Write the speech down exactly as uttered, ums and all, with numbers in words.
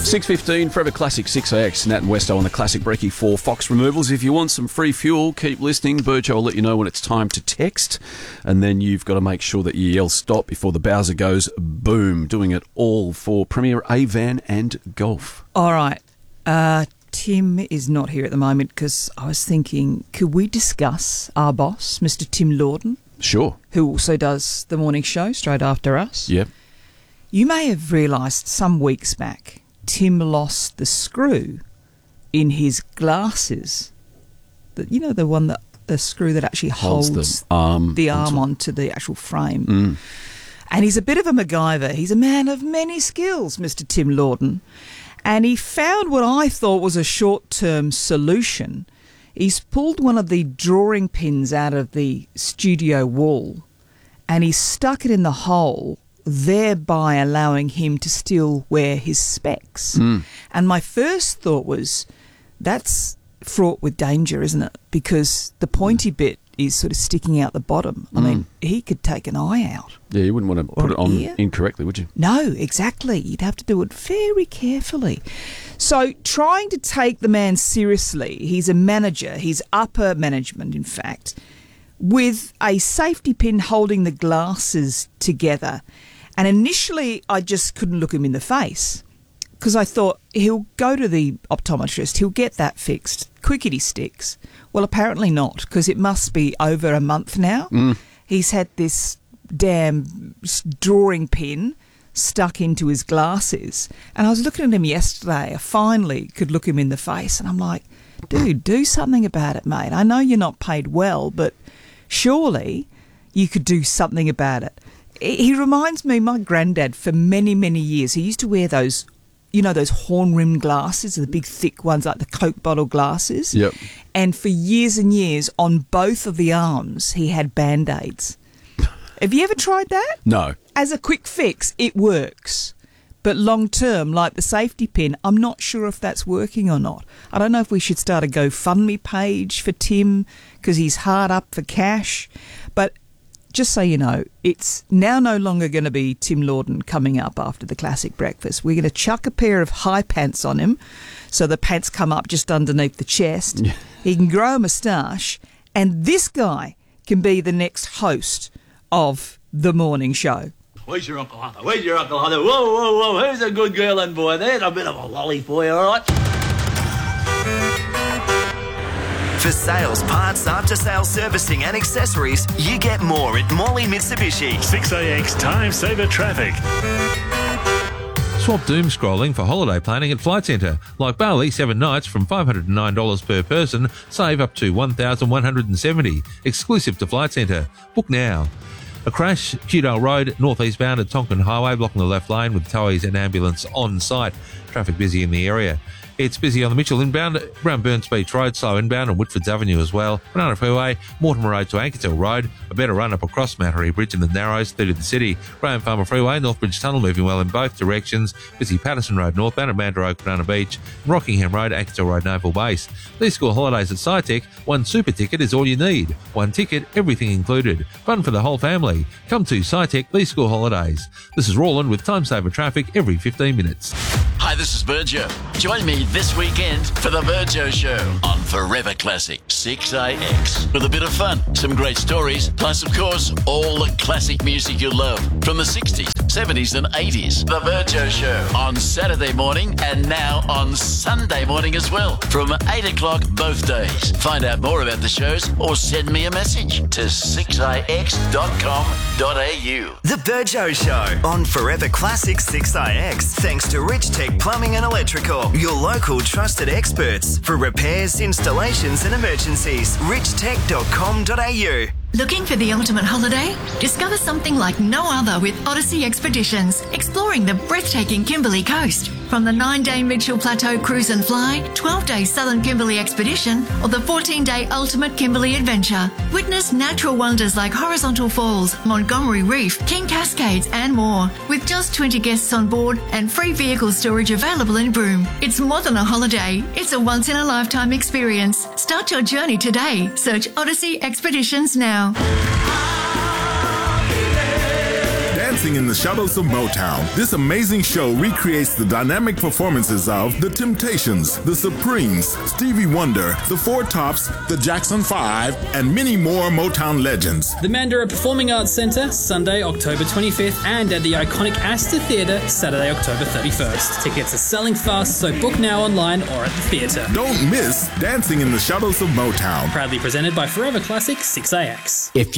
six fifteen, Forever Classic six A X, Nat and Westo on the Classic Brekkie for Fox Removals. If you want some free fuel, keep listening. Burjo will let you know when it's time to text, and then you've got to make sure that you yell stop before the Bowser goes boom. Doing it all for Premier A-Van and Golf. All right. Uh, Tim is not here at the moment because I was thinking, could we discuss our boss, Mister Tim Lawden? Sure. Who also does the morning show straight after us. Yep. You may have realised some weeks back Tim lost the screw in his glasses. The, you know, the one that the screw that actually holds, holds the arm, the arm onto, onto the actual frame. Mm. And he's a bit of a MacGyver. He's a man of many skills, Mister Tim Lawden. And he found what I thought was a short-term solution. He's pulled one of the drawing pins out of the studio wall and he's stuck it in the hole, thereby allowing him to still wear his specs. Mm. And my first thought was, that's fraught with danger, isn't it? Because the pointy bit is sort of sticking out the bottom. I Mm. mean, he could take an eye out. Yeah, you wouldn't want to Or put it on ear? incorrectly, would you? No, exactly. You'd have to do it very carefully. So trying to take the man seriously, he's a manager, he's upper management, in fact, with a safety pin holding the glasses together. And initially, I just couldn't look him in the face because I thought he'll go to the optometrist, he'll get that fixed, quickety sticks. Well, apparently not, because it must be over a month now. Mm. He's had this damn drawing pin stuck into his glasses. And I was looking at him yesterday. I finally could look him in the face, and I'm like, dude, do something about it, mate. I know you're not paid well, but surely you could do something about it. He reminds me, my granddad, for many, many years, he used to wear those, you know, those horn-rimmed glasses, the big thick ones like the Coke bottle glasses. Yep. And for years and years, on both of the arms, he had Band-Aids. Have you ever tried that? No. As a quick fix, it works. But long-term, like the safety pin, I'm not sure if that's working or not. I don't know if we should start a GoFundMe page for Tim because he's hard up for cash. But just so you know, it's now no longer going to be Tim Lawden coming up after the classic breakfast. We're going to chuck a pair of high pants on him so the pants come up just underneath the chest. Yeah. He can grow a moustache, and this guy can be the next host of the morning show. Where's your Uncle Hunter? Where's your Uncle Hunter? Whoa, whoa, whoa, who's a good girl and boy? There's a bit of a lolly for you, all right? For sales, parts, after-sales servicing and accessories, you get more at Morley Mitsubishi. six A X Time Saver Traffic. Swap doom scrolling for holiday planning at Flight Centre. Like Bali, seven nights from five hundred nine dollars per person, save up to one thousand one hundred seventy dollars. Exclusive to Flight Centre. Book now. A crash, Tudale Road, northeastbound at Tonkin Highway, blocking the left lane with towies and ambulance on site. Traffic busy in the area. It's busy on the Mitchell inbound, around Burns Beach Road, slow inbound, and Whitfords Avenue as well. Banana Freeway, Mortimer Road to Ankersell Road, a better run up across Mattery Bridge in the Narrows through to the city. Graham Farmer Freeway, Northbridge Tunnel moving well in both directions. Busy Patterson Road northbound at Mandurah Oak, Banana Beach, and Rockingham Road, Ankersell Road, Naval Base. These school holidays at SciTech, one super ticket is all you need. One ticket, everything included. Fun for the whole family. Come to SciTech, these school holidays. This is Roland with Time Saver Traffic every fifteen minutes. Hi, this is Burjo. Join me this weekend for the Burjo Show on Forever Classic six A X. With a bit of fun, some great stories, plus, of course, all the classic music you love from the sixties, seventies and eighties. The Burjo Show on Saturday morning and now on Sunday morning as well from eight o'clock both days. Find out more about the shows or send me a message to six A X dot com dot A U. The Burjo Show on Forever Classic six A X. Thanks to Rich Tech Plumbing and Electrical, your local trusted experts for repairs, installations and emergencies. rich tech dot com dot A U. Looking for the ultimate holiday? Discover something like no other with Odyssey Expeditions, exploring the breathtaking Kimberley coast. From the nine-day Mitchell Plateau Cruise and Fly, twelve-day Southern Kimberley Expedition, or the fourteen-day Ultimate Kimberley Adventure. Witness natural wonders like Horizontal Falls, Montgomery Reef, King Cascades and more. With just twenty guests on board and free vehicle storage available in Broome. It's more than a holiday. It's a once-in-a-lifetime experience. Start your journey today. Search Odyssey Expeditions now. Dancing in the Shadows of Motown. This amazing show recreates the dynamic performances of The Temptations, The Supremes, Stevie Wonder, The Four Tops, The Jackson Five, and many more Motown legends. The Mandurah Performing Arts Centre, Sunday, October twenty-fifth, and at the iconic Astor Theatre, Saturday, October thirty-first. Tickets are selling fast, so book now online or at the theatre. Don't miss Dancing in the Shadows of Motown. Proudly presented by Forever Classic six A X. If